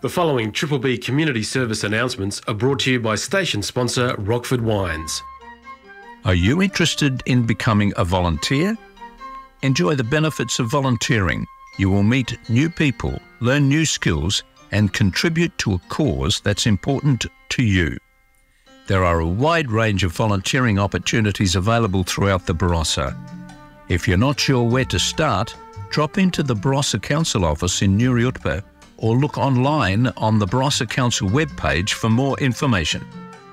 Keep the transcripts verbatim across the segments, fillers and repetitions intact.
The following Triple B community service announcements are brought to you by station sponsor Rockford Wines. Are you interested in becoming a volunteer? Enjoy the benefits of volunteering. You will meet new people, learn new skills, and contribute to a cause that's important to you. There are a wide range of volunteering opportunities available throughout the Barossa. If you're not sure where to start, drop into the Barossa Council office in Nuriutpa or look online on the Barossa Council webpage for more information.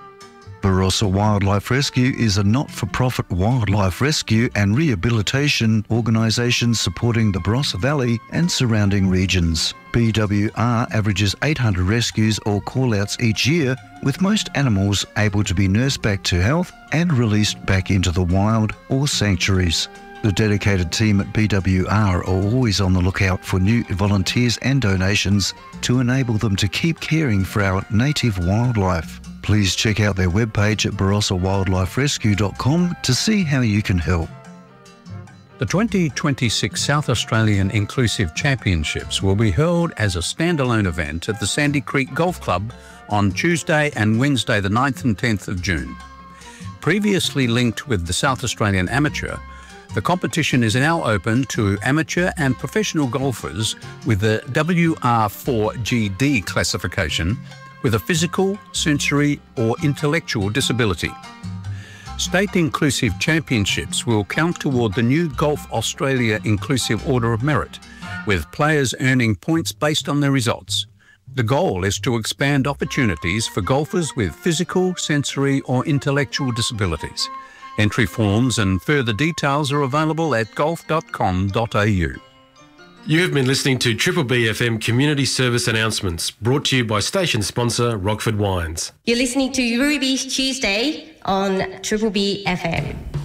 Barossa Wildlife Rescue is a not-for-profit wildlife rescue and rehabilitation organisation supporting the Barossa Valley and surrounding regions. B W R averages eight hundred rescues or call-outs each year, with most animals able to be nursed back to health and released back into the wild or sanctuaries. The dedicated team at B W R are always on the lookout for new volunteers and donations to enable them to keep caring for our native wildlife. Please check out their webpage at barossa wildlife rescue dot com to see how you can help. The twenty twenty-six South Australian Inclusive Championships will be held as a standalone event at the Sandy Creek Golf Club on Tuesday and Wednesday the ninth and tenth of June. Previously linked with the South Australian Amateur, the competition is now open to amateur and professional golfers with the W R four G D classification with a physical, sensory or intellectual disability. State Inclusive Championships will count toward the new Golf Australia Inclusive Order of Merit, with players earning points based on their results. The goal is to expand opportunities for golfers with physical, sensory or intellectual disabilities. Entry forms and further details are available at golf dot com dot a u. You have been listening to Triple B F M community service announcements brought to you by station sponsor Rockford Wines. You're listening to Ruby's Tuesday on Triple B F M.